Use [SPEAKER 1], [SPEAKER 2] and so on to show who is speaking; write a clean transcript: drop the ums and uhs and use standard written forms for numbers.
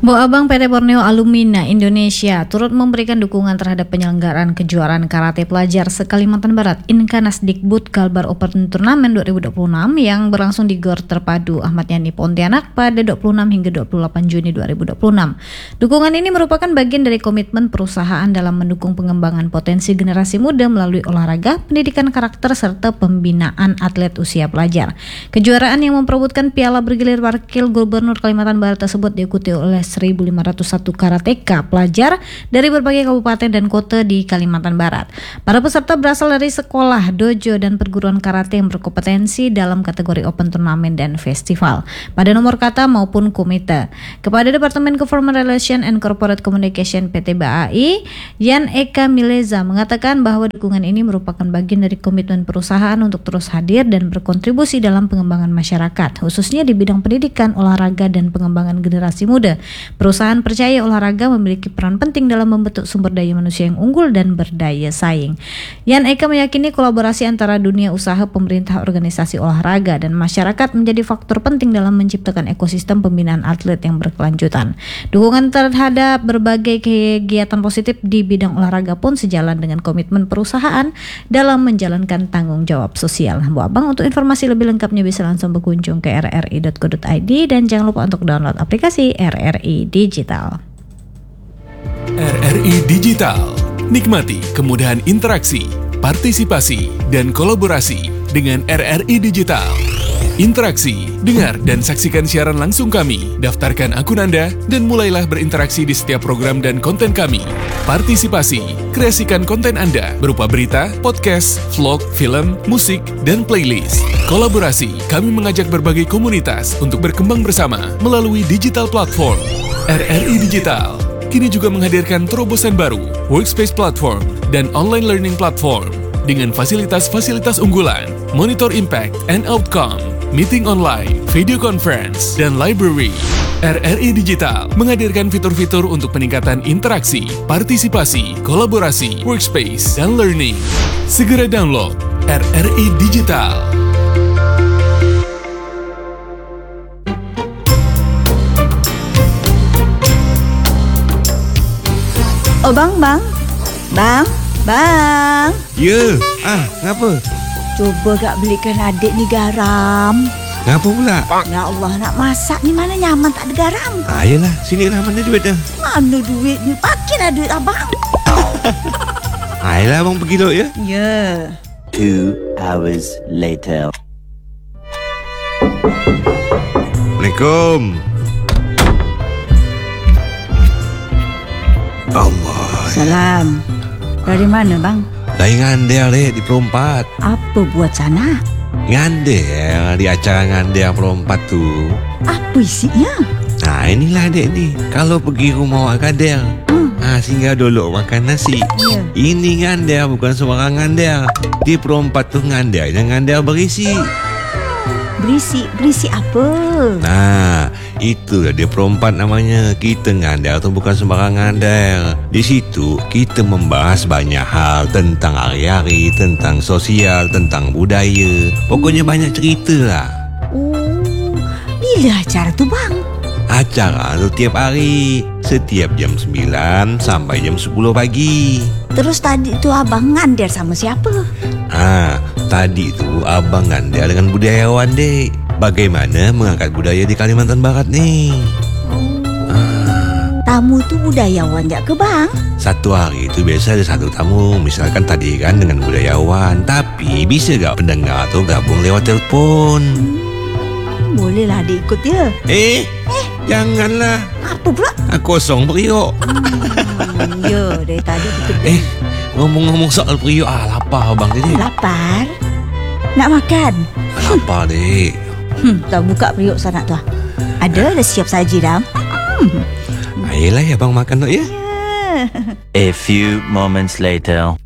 [SPEAKER 1] Bu Abang PT Borneo Alumina Indonesia turut memberikan dukungan terhadap penyelenggaraan kejuaraan karate pelajar se-Kalimantan Barat Inkanasdikbud Kalbar Open Turnamen 2026 yang berlangsung di Gor Terpadu Ahmad Yani Pontianak pada 26 hingga 28 Juni 2026. Dukungan ini merupakan bagian dari komitmen perusahaan dalam mendukung pengembangan potensi generasi muda melalui olahraga, pendidikan karakter, serta pembinaan atlet usia pelajar. Kejuaraan yang memperebutkan piala bergilir Wakil Gubernur Kalimantan Barat tersebut diikuti oleh 1.501 karateka pelajar dari berbagai kabupaten dan kota di Kalimantan Barat. Para peserta berasal dari sekolah, dojo, dan perguruan karate yang berkompetensi dalam kategori open turnamen dan festival pada nomor kata maupun komite. Kepada Departemen Government Relations and Corporate Communication PT BAI, Yan Eka Mileza mengatakan bahwa dukungan ini merupakan bagian dari komitmen perusahaan untuk terus hadir dan berkontribusi dalam pengembangan masyarakat, khususnya di bidang pendidikan, olahraga, dan pengembangan generasi muda. Perusahaan percaya olahraga memiliki peran penting dalam membentuk sumber daya manusia yang unggul dan berdaya saing. Yan Eka meyakini kolaborasi antara dunia usaha, pemerintah, organisasi olahraga, dan masyarakat menjadi faktor penting dalam menciptakan ekosistem pembinaan atlet yang berkelanjutan. Dukungan terhadap berbagai kegiatan positif di bidang olahraga pun sejalan dengan komitmen perusahaan dalam menjalankan tanggung jawab sosial. Bu Abang, untuk informasi lebih lengkapnya bisa langsung berkunjung ke rri.co.id dan jangan lupa untuk download aplikasi RRI Digital.
[SPEAKER 2] RRI Digital. Nikmati kemudahan interaksi, partisipasi, dan kolaborasi dengan RRI Digital. Interaksi, dengar dan saksikan siaran langsung kami, daftarkan akun Anda, dan mulailah berinteraksi di setiap program dan konten kami. Partisipasi, kreasikan konten Anda berupa berita, podcast, vlog, film, musik, dan playlist. Kolaborasi, kami mengajak berbagai komunitas untuk berkembang bersama melalui digital platform. RRI Digital kini juga menghadirkan terobosan baru, workspace platform, dan online learning platform dengan fasilitas-fasilitas unggulan, monitor impact and outcome, meeting online, video conference, dan library. RRI Digital menghadirkan fitur-fitur untuk peningkatan interaksi, partisipasi, kolaborasi, workspace, dan learning. Segera download RRI Digital.
[SPEAKER 3] Oh bang.
[SPEAKER 4] Ya, ngapa?
[SPEAKER 3] Cuba gak belikan adik ni garam.
[SPEAKER 4] Ngapa pula?
[SPEAKER 3] Ya Allah, nak masak ni mana nyaman tak ada garam.
[SPEAKER 4] Yelah, sini lah, mana duit dah?
[SPEAKER 3] Mana duit ni? Pakailah duit abang.
[SPEAKER 4] Yelah, abang pergi dulu ya.
[SPEAKER 3] Ya.
[SPEAKER 5] 2 hours later.
[SPEAKER 4] Assalamualaikum. Allah.
[SPEAKER 3] Salam. Dari mana bang?
[SPEAKER 4] Dari ngandel dek di Perompat.
[SPEAKER 3] Apa buat sana?
[SPEAKER 4] Ngandel di acara ngandel Perompat tu.
[SPEAKER 3] Apa isinya?
[SPEAKER 4] Inilah dek ni. Kalau pergi rumah Wak Kadel, singgah dulu makan nasi.
[SPEAKER 3] Ya.
[SPEAKER 4] Ini ngandel bukan sembarang ngandel. Di Perompat tu ngandel yang ngandel berisi.
[SPEAKER 3] Berisi apa?
[SPEAKER 4] Itulah dia Perompat namanya. Kita ngandel tu bukan sembarang ngandel. Di situ kita membahas banyak hal tentang hari-hari, tentang sosial, tentang budaya. Pokoknya banyak cerita lah.
[SPEAKER 3] Oh, bila acara tu bang?
[SPEAKER 4] Acara tu tiap hari, setiap jam 9 sampai jam 10 pagi.
[SPEAKER 3] Terus tadi tu abang ngandel sama siapa?
[SPEAKER 4] Tadi tu abang ngandel dengan budayawan dek. Bagaimana mengangkat budaya di Kalimantan Barat ni.
[SPEAKER 3] Tamu tu budayawan jak ke bang?
[SPEAKER 4] Satu hari tu biasa ada satu tamu. Misalkan tadi kan dengan budayawan. Tapi bisa gak pendengar tu gabung lewat telefon?
[SPEAKER 3] Bolehlah adik ikut dia.
[SPEAKER 4] Janganlah.
[SPEAKER 3] Apa pula?
[SPEAKER 4] Kosong periuk.
[SPEAKER 3] Ya, dari tadi betul.
[SPEAKER 4] Ngomong-ngomong soal periuk, lapar abang tadi.
[SPEAKER 3] Lapar? Nak makan?
[SPEAKER 4] Lapar dek.
[SPEAKER 3] Tak buka periuk sana tu. Ada siap saji dah.
[SPEAKER 4] Ayolah abang makan tu ya.
[SPEAKER 5] A few moments later.